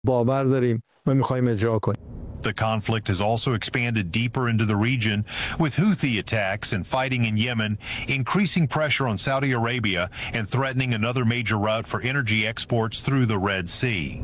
باور داریم و می‌خوایم اجرا کنیم. The conflict has also expanded deeper into the region, with Houthi attacks and fighting in Yemen increasing pressure on Saudi Arabia and threatening another major route for energy exports through the Red Sea.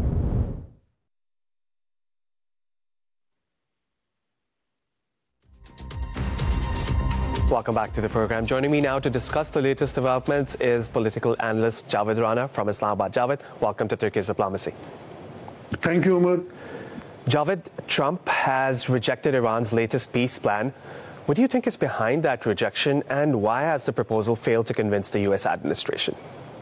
Welcome back to the program. Joining me now to discuss the latest developments is political analyst Javed Rana from Islamabad. Javed, welcome to Turkish Diplomacy. Thank you, Umar. Javed, Trump has rejected Iran's latest peace plan. What do you think is behind that rejection, and why has the proposal failed to convince the U.S. administration?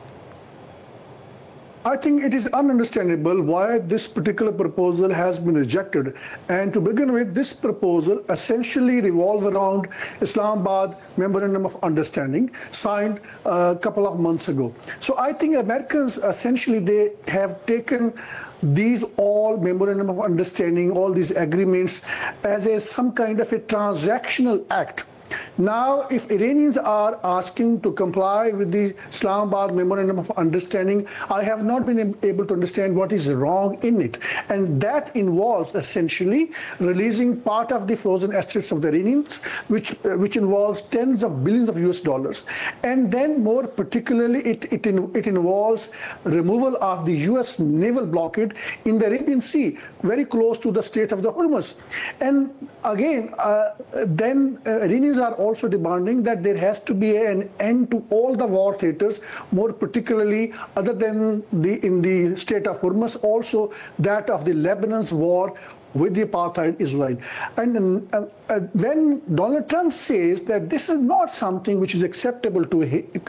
I think it is ununderstandable why this particular proposal has been rejected. And to begin with, this proposal essentially revolves around Islamabad Memorandum of Understanding signed a couple of months ago. So I think Americans essentially, they have taken these all Memorandum of Understanding, all these agreements as some kind of a transactional act. Now, if Iranians are asking to comply with the Islamabad Memorandum of Understanding, I have not been able to understand what is wrong in it. And that involves essentially releasing part of the frozen assets of the Iranians, which involves tens of billions of US dollars. And then more particularly, it involves removal of the US naval blockade in the Arabian Sea, very close to the Strait of the Hormuz. And again, then Iranians are also demanding that there has to be an end to all the war theaters, more particularly other than in the Strait of Hormuz, also that of the Lebanon's war with the apartheid Israel. And when Donald Trump says that this is not something which is acceptable to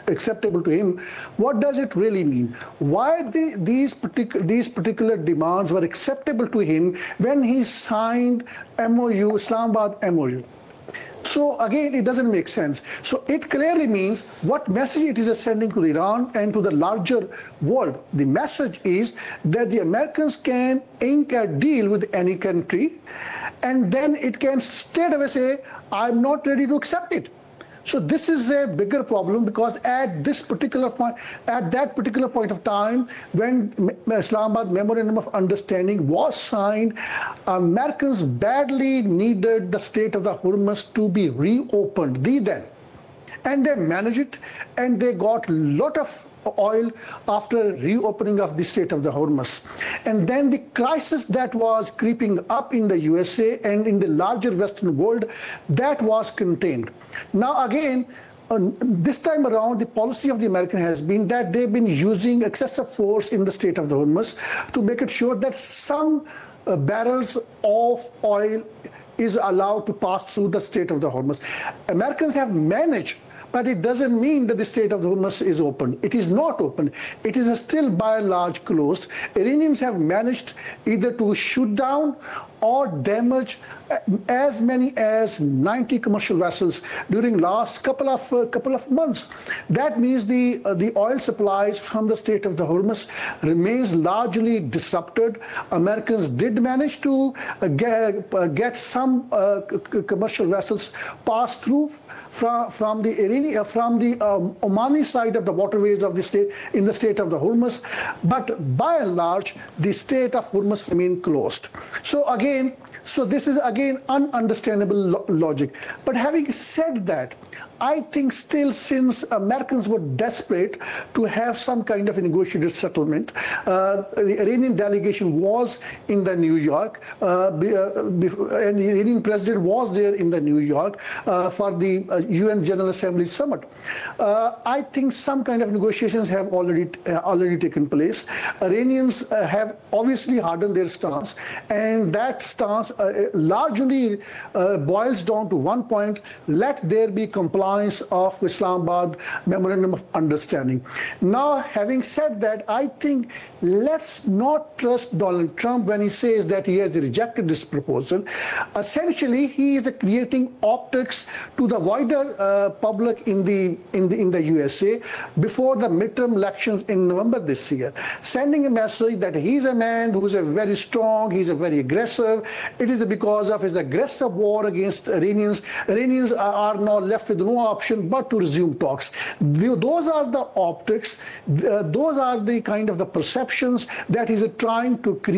him, what does it really mean? Why these particular demands were acceptable to him when he signed MOU, Islamabad MOU? So again, it doesn't make sense. So it clearly means what message it is sending to Iran and to the larger world. The message is that the Americans can ink a deal with any country, and then it can straight away say, I'm not ready to accept it. So this is a bigger problem, because at that particular point of time, when Islamabad Memorandum of Understanding was signed, Americans badly needed the Strait of the Hormuz to be reopened, and they managed it, and they got a lot of oil after reopening of the Strait of the Hormuz. And then the crisis that was creeping up in the USA and in the larger Western world, that was contained. Now again, this time around, the policy of the American has been that they've been using excessive force in the Strait of the Hormuz to make it sure that some barrels of oil is allowed to pass through the Strait of the Hormuz. Americans have managed, but it doesn't mean that the Strait of the Hormuz is open. It is not open. It is still by and large closed. Iranians have managed either to shoot down or damage as many as 90 commercial vessels during last couple of months. That means the oil supplies from the Strait of the Hormuz remains largely disrupted. Americans did manage to get some commercial vessels passed through from the Omani side of the waterways of the state in the Strait of the Hormuz, but by and large the Strait of Hormuz remain closed. So this is again ununderstandable logic. But having said that, I think still, since Americans were desperate to have some kind of a negotiated settlement, the Iranian delegation was in the New York, and the Iranian president was there in the New York for the UN General Assembly summit. I think some kind of negotiations have already taken place. Iranians have obviously hardened their stance, and that stance largely boils down to one point: let there be compliance of Islamabad Memorandum of Understanding. Now, having said that, I think let's not trust Donald Trump when he says that he has rejected this proposal. Essentially, he is creating optics to the wider public in the USA before the midterm elections in November this year, sending a message that he's a man who is very strong, he's very aggressive. It is because of his aggressive war against Iranians. Iranians are now left with no option but to resume talks. Those are the optics, those are the kind of the perceptions that he's trying to create.